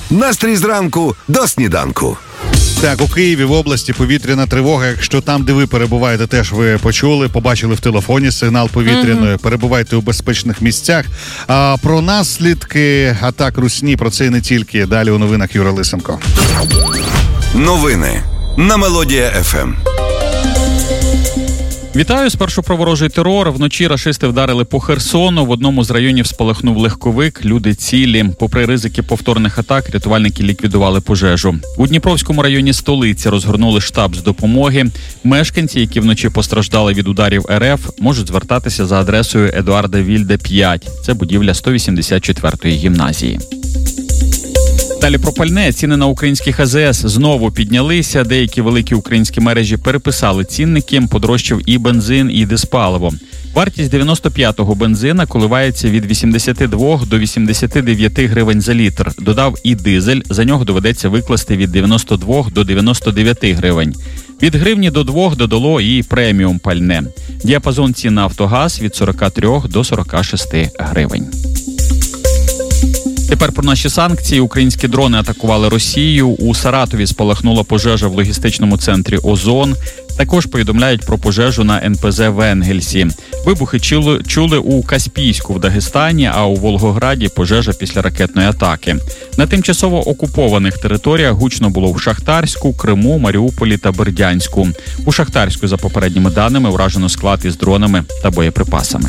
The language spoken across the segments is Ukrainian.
Настрій зранку до сніданку. Так, у Києві в області повітряна тривога. Якщо там, де ви перебуваєте, теж ви почули, побачили в телефоні сигнал повітряної, перебувайте у безпечних місцях. А про наслідки атак русні, про це і не тільки. Далі у новинах Юра Лисенко. Новини на Мелодія ФМ. Вітаю, спершу про ворожий терор. Вночі рашисти вдарили по Херсону. В одному з районів спалахнув легковик. Люди цілі. Попри ризики повторних атак, рятувальники ліквідували пожежу. У Дніпровському районі столиці розгорнули штаб з допомоги. Мешканці, які вночі постраждали від ударів РФ, можуть звертатися за адресою Едуарда Вільде, 5. Це будівля 184-ї гімназії. Далі про пальне. Ціни на українських АЗС знову піднялися. Деякі великі українські мережі переписали цінники. Подорожчав і бензин, і диспаливо. Вартість 95-го бензина коливається від 82 до 89 гривень за літр. Додав і дизель. За нього доведеться викласти від 92 до 99 гривень. Від гривні до 2 додало і преміум пальне. Діапазон цін на Автогаз від 43 до 46 гривень. Тепер про наші санкції. Українські дрони атакували Росію. У Саратові спалахнула пожежа в логістичному центрі «Озон». Також повідомляють про пожежу на НПЗ в Енгельсі. Вибухи чули у Каспійську в Дагестані, а у Волгограді пожежа після ракетної атаки. На тимчасово окупованих територіях гучно було в Шахтарську, Криму, Маріуполі та Бердянську. У Шахтарську, за попередніми даними, вражено склад із дронами та боєприпасами.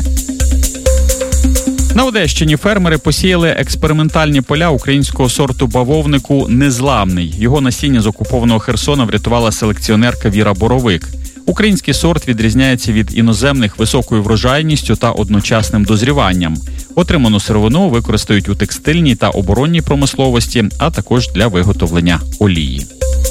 На Одещині фермери посіяли експериментальні поля українського сорту бавовнику «Незламний». Його насіння з окупованого Херсона врятувала селекціонерка Віра Боровик. Український сорт відрізняється від іноземних високою врожайністю та одночасним дозріванням. Отриману сировину використають у текстильній та оборонній промисловості, а також для виготовлення олії.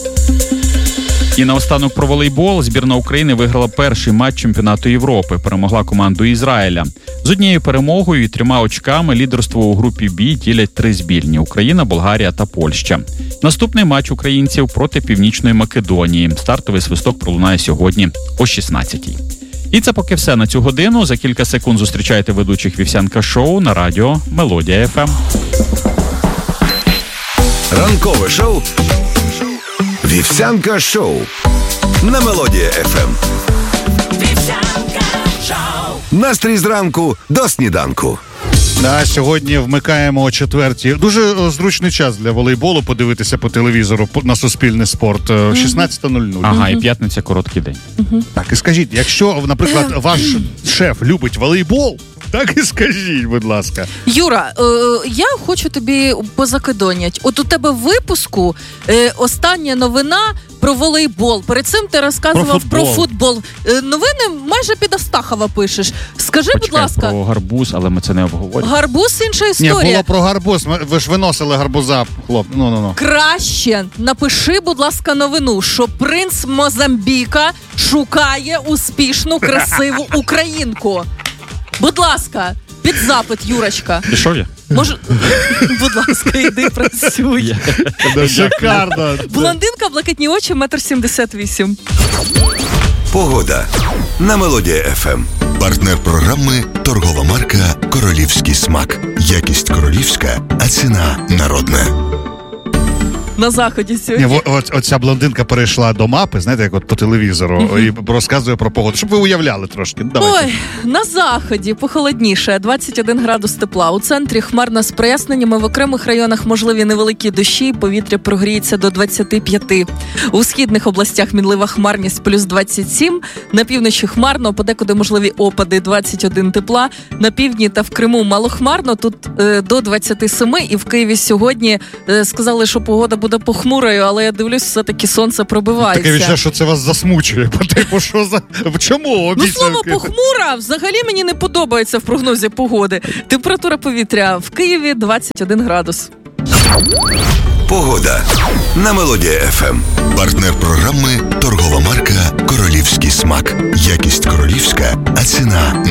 І наостанок про волейбол. Збірна України виграла перший матч чемпіонату Європи. Перемогла команду Ізраїля. З однією перемогою і 3 очками лідерство у групі Б ділять 3 збірні – Україна, Болгарія та Польща. Наступний матч українців проти Північної Македонії. Стартовий свисток пролунає сьогодні о 16-й. І це поки все на цю годину. За кілька секунд зустрічайте ведучих Вівсянка Шоу на радіо Мелодія ФМ. Ранкове шоу Вівсянка Шоу на Мелодія ФМ. Вівсянка Шоу. Настрій зранку до сніданку. Да, сьогодні вмикаємо о 4:00. Дуже зручний час для волейболу подивитися по телевізору на Суспільний спорт. 16:00. Ага, і п'ятниця – короткий день. Так, і скажіть, якщо, наприклад, ваш шеф любить волейбол, так і скажіть, будь ласка. Юра, я хочу тобі позакидонять. От у тебе в випуску остання новина про волейбол. Перед цим ти розказував про футбол. Новини майже під Астахова пишеш. Скажи, будь ласка. Про гарбуз, але ми це не обговорюємо. Гарбуз – інша історія. Ні, було про гарбуз. Ви ж виносили гарбуза, хлоп. Ну. Краще напиши, будь ласка, новину, що принц Мозамбіка шукає успішну, красиву українку. Будь ласка, під запит, Юрочка. Пішов я? Може, будь ласка, йди працюй. Шикарно. Блондинка, блакитні очі, 1,78 м. Погода на Мелодія ФМ. Партнер програми – торгова марка «Королівський смак». Якість королівська, а ціна народна. На заході сьогодні. Ні, оця блондинка перейшла до мапи, знаєте, як от по телевізору, і розказує про погоду, щоб ви уявляли трошки. Давайте. Ой, на заході похолодніше, 21 градус тепла. У центрі хмарно з проясненнями, в окремих районах можливі невеликі дощі, повітря прогріється до 25. У східних областях мінлива хмарність плюс 27, на півночі хмарно, подекуди можливі опади 21 тепла, на півдні та в Криму малохмарно, тут до 27, і в Києві сьогодні сказали, що погода буде похмурою, але я дивлюсь, все-таки сонце пробивається. Таке відчуття, що це вас засмучує. По типу, що за... Чому? Ну, слово похмура взагалі мені не подобається в прогнозі погоди. Температура повітря в Києві 21 градус. Погода на Мелодія ФМ. Партнер програми – торгова марка «Королівський смак». Якість королівська, а ціна